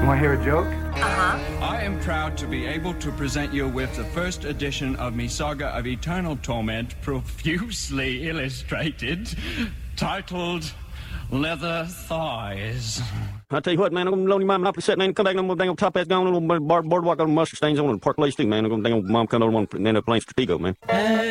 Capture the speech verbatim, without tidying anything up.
Want to hear a joke? Uh-huh. I am proud to be able to present you with the first edition of me saga of eternal torment, profusely illustrated, titled Leather Thighs. I tell you what, man, I'm gonna loan you mom up to sit, man. Come back, I'm gonna dang on top ass down, little boardwalk on mustard stains on the park place too, man. I'm gonna dang on mom come over and end up playing Stratego, man.